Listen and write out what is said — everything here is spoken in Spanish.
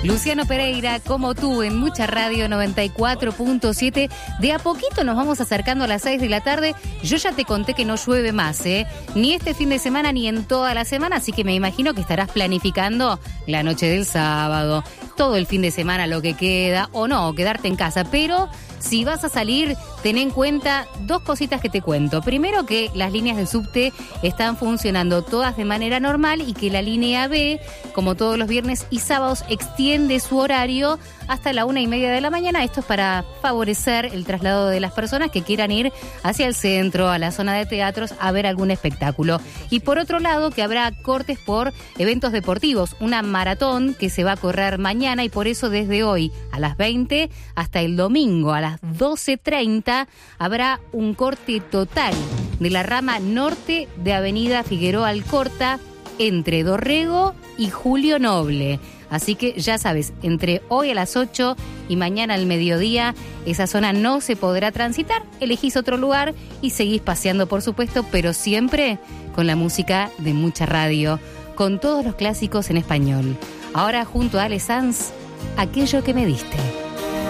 Luciano Pereira, como tú, en Mucha Radio 94.7. De a poquito nos vamos acercando a las 6 de la tarde. Yo ya te conté que no llueve más, ni este fin de semana ni en toda la semana, así que me imagino que estarás planificando la noche del sábado, todo el fin de semana, lo que queda, o no, quedarte en casa. Pero si vas a salir, ten en cuenta dos cositas que te cuento. Primero, que las líneas del subte están funcionando todas de manera normal y que la línea B, como todos los viernes y sábados, extiende su horario hasta la 1:30 de la mañana. Esto es para favorecer el traslado de las personas que quieran ir hacia el centro, a la zona de teatros, a ver algún espectáculo. Y por otro lado, que habrá cortes por eventos deportivos, una maratón que se va a correr mañana, y por eso desde hoy a las 20 hasta el domingo a las 12:30 habrá un corte total de la rama norte de Avenida Figueroa Alcorta entre Dorrego y Julio Noble. Así que ya sabes, entre hoy a las 8 y mañana al mediodía, esa zona no se podrá transitar. Elegís otro lugar y seguís paseando, por supuesto, pero siempre con la música de Mucha Radio, con todos los clásicos en español. Ahora, junto a Ale Sanz, Aquello que me diste.